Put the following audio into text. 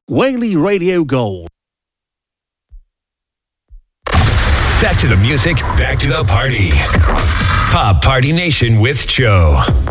Whaley Radio Gold. Back to the music, back to the party. Pop Party Nation with Joe.